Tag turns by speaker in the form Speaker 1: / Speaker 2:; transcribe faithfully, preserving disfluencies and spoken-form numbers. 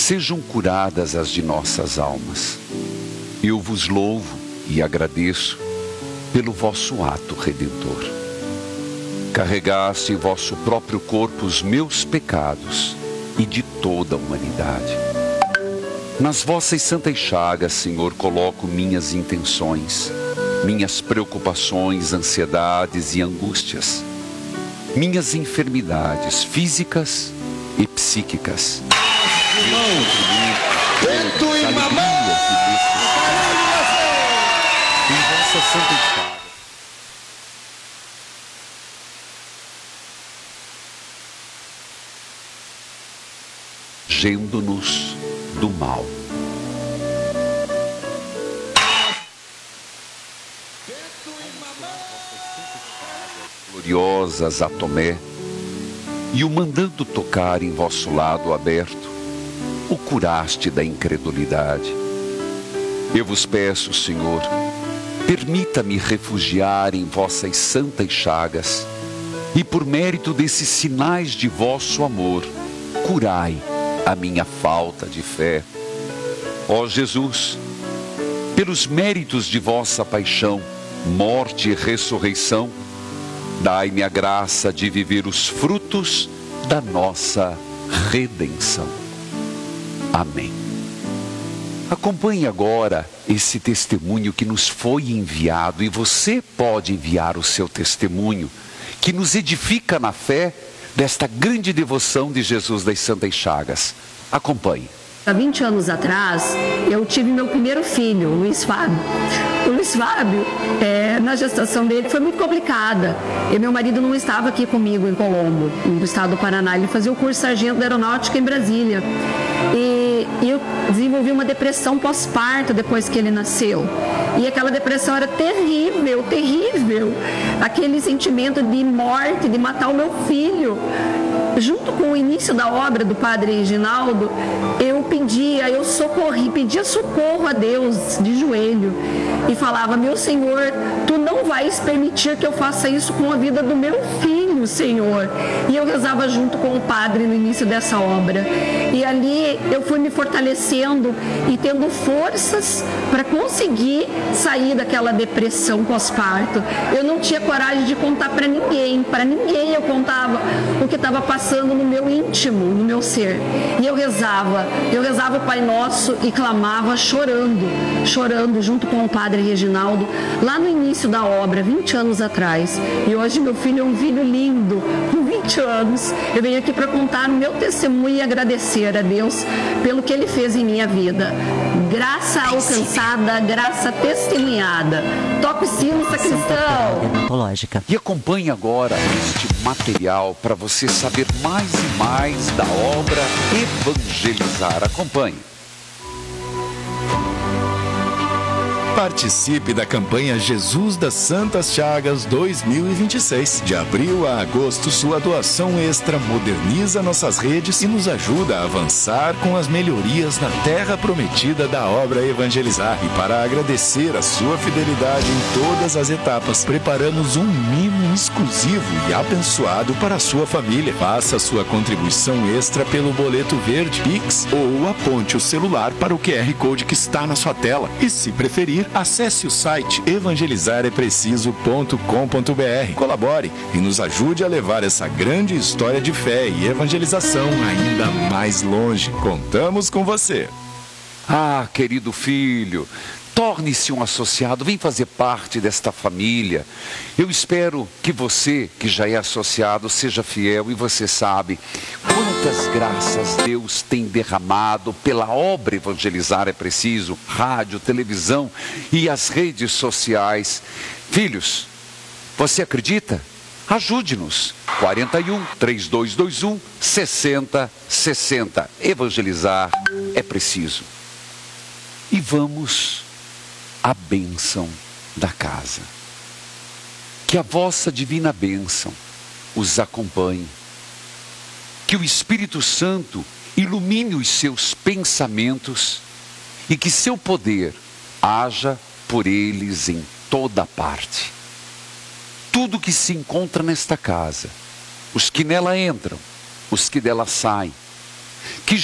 Speaker 1: sejam curadas as de nossas almas. Eu vos louvo e agradeço pelo vosso ato redentor. Carregaste em vosso próprio corpo os meus pecados e de toda a humanidade. Nas vossas santas chagas, Senhor, coloco minhas intenções, minhas preocupações, ansiedades e angústias, minhas enfermidades físicas e psíquicas.
Speaker 2: Irmãos, Bento e mamãe,
Speaker 1: em vossa santa chaga, gendo-nos do mal. Gloriosas a Tomé, e o mandando tocar em vosso lado aberto, o curaste da incredulidade. Eu vos peço, Senhor, permita-me refugiar em vossas santas chagas, e por mérito desses sinais de vosso amor, curai a minha falta de fé. Ó Jesus, pelos méritos de vossa paixão, morte e ressurreição, dai-me a graça de viver os frutos da nossa redenção. Amém. Acompanhe agora esse testemunho que nos foi enviado, e você pode enviar o seu testemunho, que nos edifica na fé desta grande devoção de Jesus das Santas Chagas. Acompanhe.
Speaker 3: Há vinte anos atrás, eu tive meu primeiro filho, o Luiz Fábio. O Luiz Fábio, é, na gestação dele, foi muito complicada. E meu marido não estava aqui comigo em Colombo, no estado do Paraná. Ele fazia o curso sargento da aeronáutica em Brasília. E, e eu desenvolvi uma depressão pós-parto depois que ele nasceu. E aquela depressão era terrível, terrível. Aquele sentimento de morte, de matar o meu filho. Junto com o início da obra do Padre Reginaldo, eu pedia, eu socorri, pedia socorro a Deus de joelho e falava: meu Senhor, Tu não vais permitir que eu faça isso com a vida do meu filho, Senhor. E eu rezava junto com o Padre no início dessa obra. E ali eu fui me fortalecendo e tendo forças para conseguir sair daquela depressão pós-parto. Eu não tinha coragem de contar para ninguém, para ninguém eu contava o que estava passando no meu íntimo, no meu ser. E eu rezava, eu rezava o Pai Nosso e clamava chorando, chorando junto com o Padre Reginaldo, lá no início da obra, vinte anos atrás. E hoje meu filho é um filho lindo, com vinte anos. Eu venho aqui para contar o meu testemunho e agradecer a Deus pelo que Ele fez em minha vida. Graça alcançada, graça testemunhada. Toca o sino, sacristão.
Speaker 1: E acompanhe agora este material para você saber mais e mais da obra Evangelizar. Acompanhe.
Speaker 4: Participe da campanha Jesus das Santas Chagas dois mil e vinte e seis. De abril a agosto, sua doação extra moderniza nossas redes e nos ajuda a avançar com as melhorias na terra prometida da obra Evangelizar. E para agradecer a sua fidelidade em todas as etapas, preparamos um mimo exclusivo e abençoado para a sua família. Faça sua contribuição extra pelo boleto verde, Pix, ou aponte o celular para o Q R Code que está na sua tela. E se preferir, acesse o site evangelizar é preciso ponto com ponto br. Colabore e nos ajude a levar essa grande história de fé e evangelização ainda mais longe. Contamos com você.
Speaker 1: Ah, querido filho, torne-se um associado, vem fazer parte desta família. Eu espero que você, que já é associado, seja fiel, e você sabe quantas graças Deus tem derramado pela obra Evangelizar é Preciso, rádio, televisão e as redes sociais. Filhos, você acredita? Ajude-nos. quarenta e um, três dois dois um, sessenta sessenta. Evangelizar é preciso. E vamos à bênção da casa. Que a vossa divina bênção os acompanhe. Que o Espírito Santo ilumine os seus pensamentos e que seu poder haja por eles em toda parte. Tudo que se encontra nesta casa, os que nela entram, os que dela saem, que